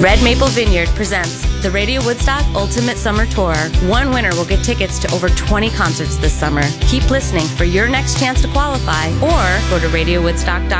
Red Maple Vineyard presents the Radio Woodstock Ultimate Summer Tour. One winner will get tickets to over 20 concerts this summer. Keep listening for your next chance to qualify or go to radiowoodstock.com.